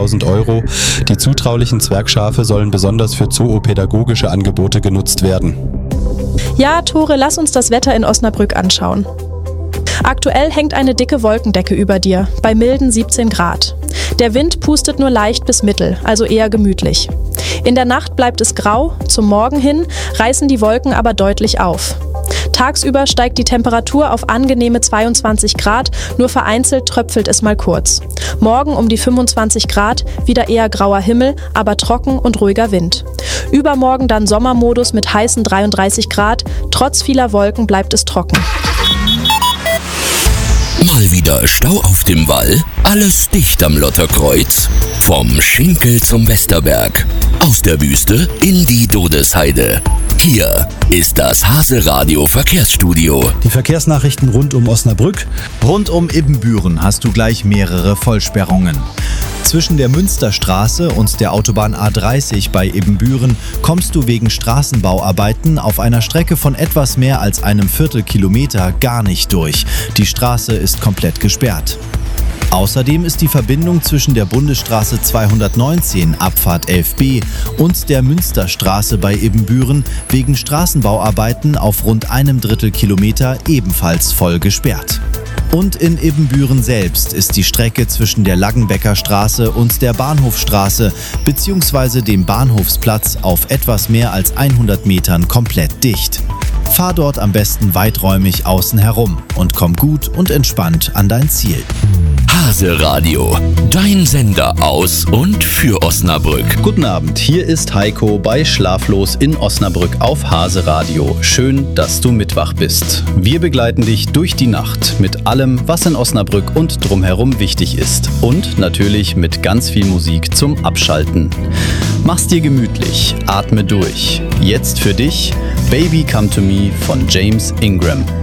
€. Die zutraulichen Zwergschafe sollen besonders für zoopädagogische Angebote genutzt werden. Ja, Tore, lass uns das Wetter in Osnabrück anschauen. Aktuell hängt eine dicke Wolkendecke über dir, bei milden 17 Grad. Der Wind pustet nur leicht bis mittel, also eher gemütlich. In der Nacht bleibt es grau, zum Morgen hin reißen die Wolken aber deutlich auf. Tagsüber steigt die Temperatur auf angenehme 22 Grad, nur vereinzelt tröpfelt es mal kurz. Morgen um die 25 Grad, wieder eher grauer Himmel, aber trocken und ruhiger Wind. Übermorgen dann Sommermodus mit heißen 33 Grad, trotz vieler Wolken bleibt es trocken. Mal wieder Stau auf dem Wall? Alles dicht am Lotterkreuz. Vom Schinkel zum Westerberg. Aus der Wüste in die Dodesheide. Hier ist das Hase-Radio Verkehrsstudio. Die Verkehrsnachrichten rund um Osnabrück. Rund um Ibbenbüren hast du gleich mehrere Vollsperrungen. Zwischen der Münsterstraße und der Autobahn A30 bei Ibbenbüren kommst du wegen Straßenbauarbeiten auf einer Strecke von etwas mehr als einem Viertelkilometer gar nicht durch. Die Straße ist komplett gesperrt. Außerdem ist die Verbindung zwischen der Bundesstraße 219 Abfahrt 11b und der Münsterstraße bei Ibbenbüren wegen Straßenbauarbeiten auf rund einem Drittelkilometer ebenfalls voll gesperrt. Und in Ibbenbüren selbst ist die Strecke zwischen der Laggenbecker Straße und der Bahnhofstraße bzw. dem Bahnhofsplatz auf etwas mehr als 100 Metern komplett dicht. Fahr dort am besten weiträumig außen herum und komm gut und entspannt an dein Ziel. Hase-Radio, dein Sender aus und für Osnabrück. Guten Abend, hier ist Heiko bei Schlaflos in Osnabrück auf Hase-Radio. Schön, dass du mitwach bist. Wir begleiten dich durch die Nacht mit allem, was in Osnabrück und drumherum wichtig ist. Und natürlich mit ganz viel Musik zum Abschalten. Mach's dir gemütlich, atme durch. Jetzt für dich Baby Come to Me von James Ingram.